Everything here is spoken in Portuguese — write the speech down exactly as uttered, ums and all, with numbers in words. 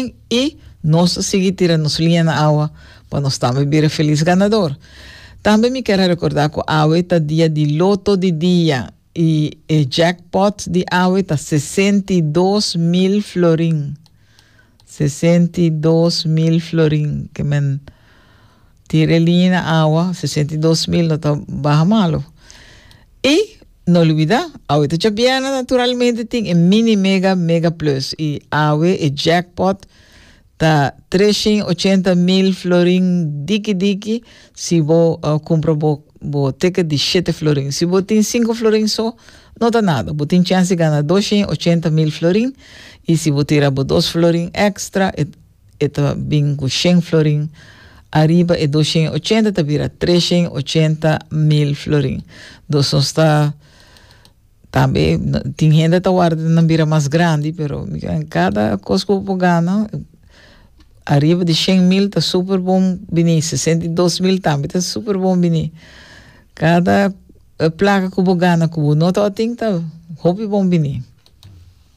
florim e nós seguir tirando nos linha na água para nós também vir feliz ganador. Também me quero recordar que a água está dia de loto de dia e o jackpot de água está sessenta e dois mil florim. sessenta e dois mil florim que men tira linha na água, sessenta e dois mil não está barra malo. E não olvida, a água está bem naturalmente tem mini mega mega plus e a água e jackpot tá trezentos e oitenta mil florim diki diki se você uh, compra o ticket de sete florim. Se você tem cinco florim só, não dá nada. Você tem chance de ganhar duzentos e oitenta mil florim e se você tirar dois florim extra, está bem com cem florim. Arriba é duzentos e oitenta, tá vira trezentos e oitenta mil florim. Então está também, tem gente que está guardando na vira mais grande, mas em cada coisa que você ganha, arriba de cem mil está super bom bini, sessenta e dois mil também está super bom bini. Cada uh, placa que você ganha, que você não está, está bom bini.